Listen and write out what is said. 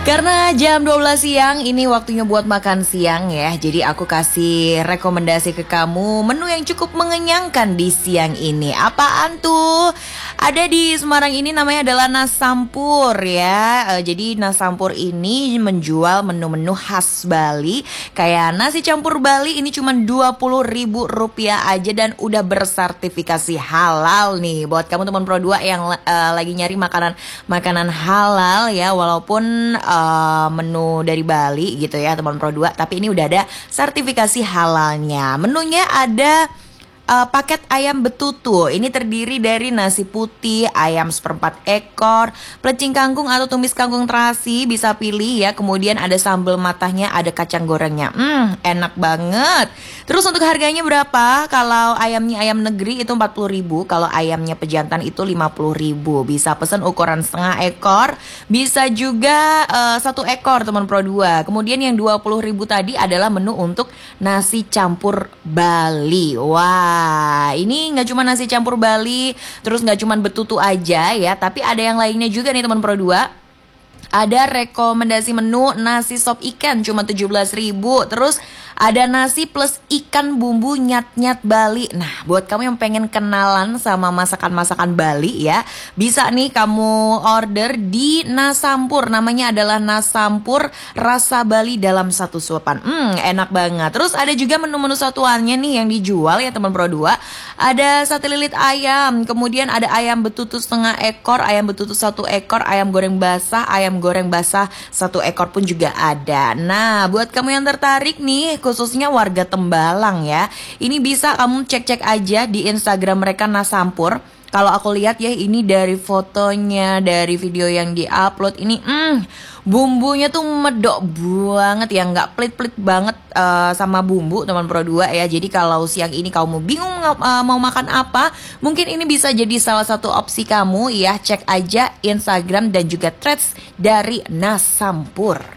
Karena jam 12 siang ini waktunya buat makan siang ya. Jadi aku kasih rekomendasi ke kamu menu yang cukup mengenyangkan di siang ini. Apaan tuh? Ada di Semarang ini namanya adalah Nasampur ya. Jadi Nasampur ini menjual menu-menu khas Bali. Kayak nasi campur Bali ini cuma Rp20.000 aja dan udah bersertifikasi halal nih. Buat kamu teman Pro 2 yang lagi nyari makanan halal ya. Walaupun menu dari Bali gitu ya teman Pro 2, tapi ini udah ada sertifikasi halalnya. Menunya ada paket ayam betutu. Ini terdiri dari nasi putih, ayam 1/4 ekor, plecing kangkung atau tumis kangkung terasi, bisa pilih ya. Kemudian ada sambal matahnya, ada kacang gorengnya. Enak banget. Terus untuk harganya berapa? Kalau ayamnya ayam negeri itu 40.000, kalau ayamnya pejantan itu 50.000. Bisa pesan ukuran setengah ekor, bisa juga 1 ekor teman Pro 2. Kemudian yang 20.000 tadi adalah menu untuk nasi campur Bali. Wah, ini nggak cuma nasi campur Bali, terus nggak cuma betutu aja ya, tapi ada yang lainnya juga nih teman Pro 2. Ada rekomendasi menu nasi sop ikan cuma 17.000. Terus ada nasi plus ikan bumbu nyat-nyat Bali. Nah, buat kamu yang pengen kenalan sama masakan-masakan Bali ya, bisa nih kamu order di Nasampur. Namanya adalah Nasampur Rasa Bali dalam satu suapan. Enak banget. Terus ada juga menu-menu satuannya nih yang dijual ya teman Pro 2. Ada sate lilit ayam, kemudian ada ayam betutu setengah ekor, ayam betutu 1 ekor, ayam goreng basah 1 ekor pun juga ada. Nah, buat kamu yang tertarik nih, khususnya warga Tembalang ya, ini bisa kamu cek-cek aja di Instagram mereka Nasampur. Kalau aku lihat ya, ini dari fotonya, dari video yang diupload ini, bumbunya tuh medok banget ya, nggak pelit-pelit banget sama bumbu teman Pro 2 ya. Jadi kalau siang ini kamu bingung mau makan apa, mungkin ini bisa jadi salah satu opsi kamu ya. Cek aja Instagram dan juga threads dari Nasampur.